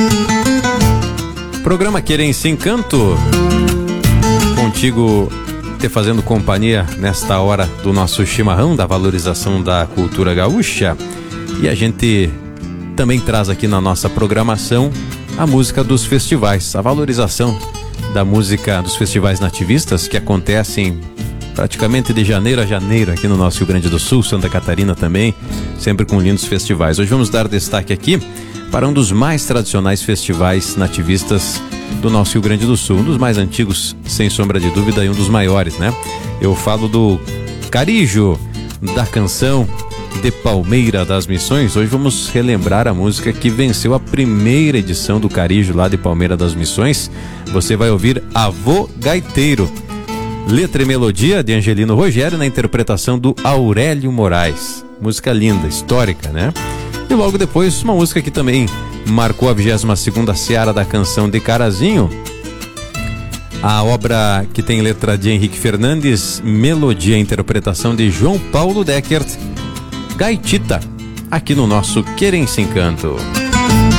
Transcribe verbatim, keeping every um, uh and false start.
Programa Querência Encanto, contigo te fazendo companhia nesta hora do nosso chimarrão, da valorização da cultura gaúcha. E a gente também traz aqui na nossa programação a música dos festivais, a valorização da música dos festivais nativistas que acontecem praticamente de janeiro a janeiro aqui no nosso Rio Grande do Sul, Santa Catarina também, sempre com lindos festivais. Hoje vamos dar destaque aqui para um dos mais tradicionais festivais nativistas do nosso Rio Grande do Sul, um dos mais antigos, sem sombra de dúvida, e um dos maiores, né? Eu falo do Carijo, da canção de Palmeira das Missões. Hoje vamos relembrar a música que venceu a primeira edição do Carijo lá de Palmeira das Missões. Você vai ouvir Avô Gaiteiro, letra e melodia de Angelino Rogério, na interpretação do Aurélio Moraes. Música linda, histórica, né? E logo depois, uma música que também marcou a vigésima segunda Seara da Canção de Carazinho, a obra que tem letra de Henrique Fernandes, melodia e interpretação de João Paulo Deckert, Gaitita, aqui no nosso Querência Encanto.